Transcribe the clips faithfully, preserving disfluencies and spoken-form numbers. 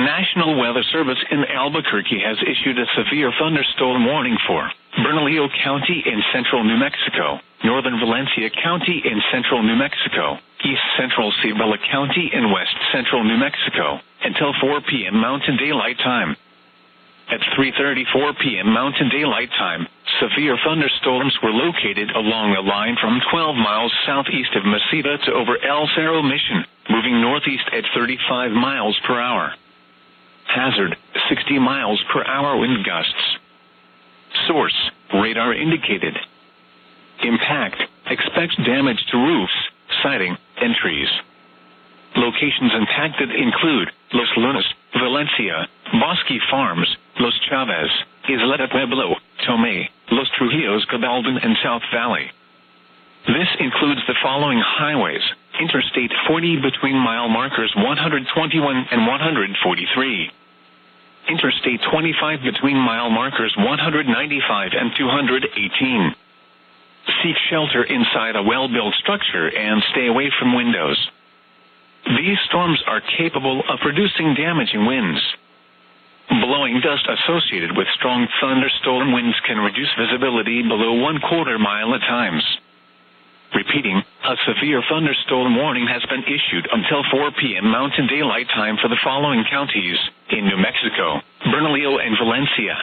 National Weather Service in Albuquerque has issued a severe thunderstorm warning for Bernalillo County in central New Mexico, northern Valencia County in central New Mexico, east central Cibola County in west central New Mexico, until four p.m. Mountain Daylight Time. At three thirty-four p.m. Mountain Daylight Time, severe thunderstorms were located along a line from twelve miles southeast of Mesita to over El Cerro Mission, moving northeast at thirty-five miles per hour. Hazard, sixty miles per hour wind gusts. Source, radar indicated. Impact, expect damage to roofs, siding, and trees. Locations impacted include Los Lunas, Valencia, Bosque Farms, Los Chavez, Isleta Pueblo, Tomé, Los Trujillos Gabaldon, and South Valley. This includes the following highways: Interstate forty between mile markers one twenty-one and one forty-three. Interstate twenty-five between mile markers one ninety-five and two eighteen. Seek shelter inside a well-built structure and stay away from windows. These storms are capable of producing damaging winds. Blowing dust associated with strong thunderstorm winds can reduce visibility below one quarter mile at times. Repeating, a severe thunderstorm warning has been issued until four p.m. Mountain Daylight Time for the following counties in New Mexico, Bernalillo, and Valencia.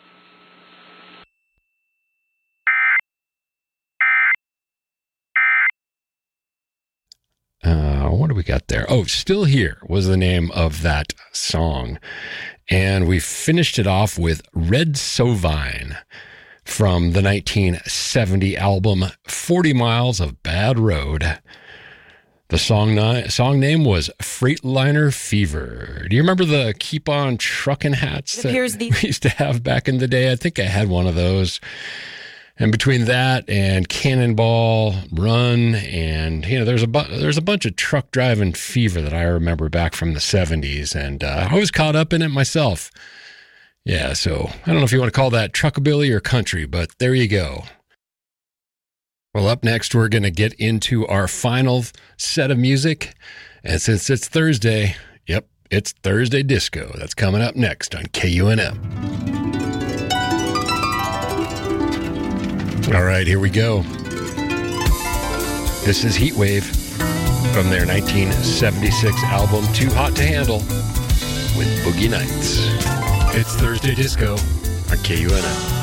Uh, what do we got there? Oh, Still Here was the name of that song. And we finished it off with Red Sovine from the nineteen seventy album forty miles of Bad Road. The song, ni- song name was Freightliner Fever. Do you remember the Keep On Truckin' hats that the- we used to have back in the day? I think I had one of those. And between that and Cannonball Run, and you know, there's a bu- there's a bunch of truck driving fever that I remember back from the seventies, and uh, I was caught up in it myself. Yeah, so I don't know if you want to call that truckabilly or country, but there you go. Well, up next, we're going to get into our final set of music, and since it's Thursday, yep, it's Thursday Disco. That's coming up next on K U N M. All right, here we go. This is Heatwave from their nineteen seventy-six album Too Hot to Handle with Boogie Nights. It's Thursday Disco on K U N M.